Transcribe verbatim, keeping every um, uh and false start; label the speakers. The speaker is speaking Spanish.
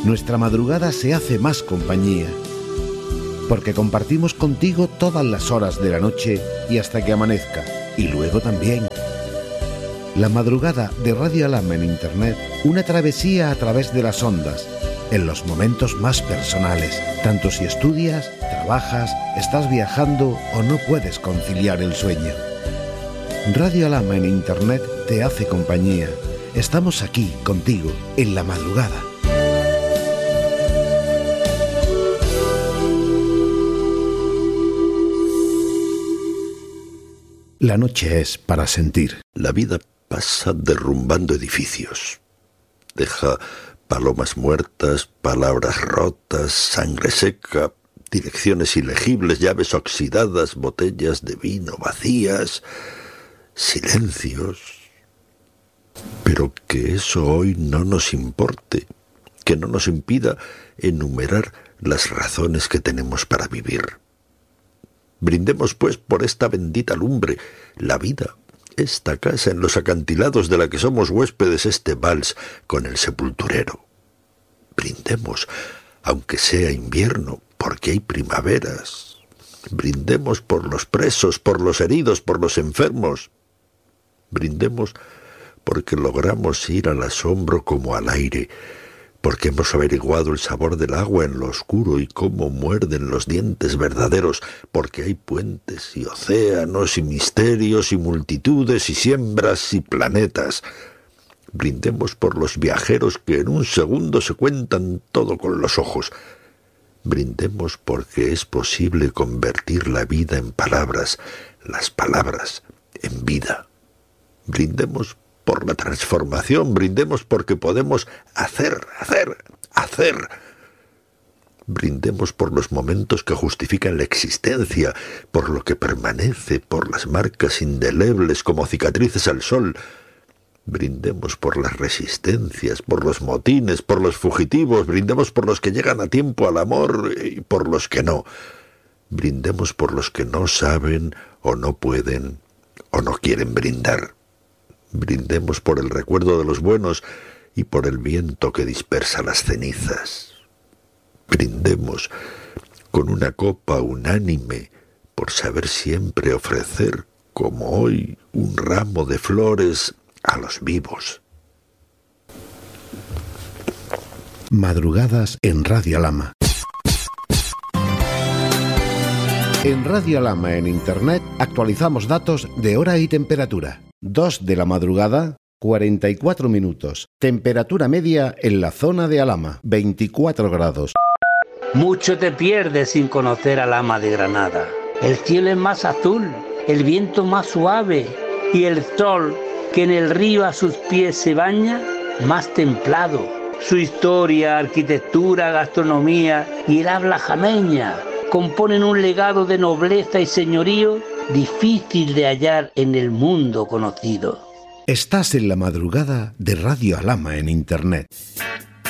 Speaker 1: nuestra madrugada se hace más compañía, porque compartimos contigo todas las horas de la noche y hasta que amanezca, y luego también. La madrugada de Radio Alhama en Internet, una travesía a través de las ondas, en los momentos más personales, tanto si estudias, trabajas, estás viajando o no puedes conciliar el sueño. Radio Alhama en Internet te hace compañía. Estamos aquí contigo en la madrugada. La noche es para sentir.
Speaker 2: La vida pasa derrumbando edificios. Deja palomas muertas, palabras rotas, sangre seca, direcciones ilegibles, llaves oxidadas, botellas de vino vacías, silencios. Pero que eso hoy no nos importe, que no nos impida enumerar las razones que tenemos para vivir. Brindemos, pues, por esta bendita lumbre, la vida, esta casa en los acantilados de la que somos huéspedes, este vals con el sepulturero. Brindemos, aunque sea invierno, porque hay primaveras. Brindemos por los presos, por los heridos, por los enfermos. Brindemos porque logramos ir al asombro como al aire, porque hemos averiguado el sabor del agua en lo oscuro y cómo muerden los dientes verdaderos, porque hay puentes y océanos y misterios y multitudes y siembras y planetas. Brindemos por los viajeros que en un segundo se cuentan todo con los ojos. Brindemos porque es posible convertir la vida en palabras, las palabras en vida. Brindemos por la transformación, brindemos porque podemos hacer, hacer, hacer. Brindemos por los momentos que justifican la existencia, por lo que permanece, por las marcas indelebles como cicatrices al sol. Brindemos por las resistencias, por los motines, por los fugitivos, brindemos por los que llegan a tiempo al amor y por los que no. Brindemos por los que no saben o no pueden o no quieren brindar. Brindemos por el recuerdo de los buenos y por el viento que dispersa las cenizas. Brindemos con una copa unánime por saber siempre ofrecer, como hoy, un ramo de flores a los vivos.
Speaker 1: Madrugadas en Radio Alhama. En Radio Alhama en Internet actualizamos datos de hora y temperatura. dos de la madrugada, cuarenta y cuatro minutos. Temperatura media en la zona de Alhama, veinticuatro grados.
Speaker 3: Mucho te pierdes sin conocer Alhama de Granada. El cielo es más azul, el viento más suave y el sol que en el río a sus pies se baña, más templado. Su historia, arquitectura, gastronomía y el habla jameña componen un legado de nobleza y señorío difícil de hallar en el mundo conocido.
Speaker 1: Estás en la madrugada de Radio Alhama en Internet.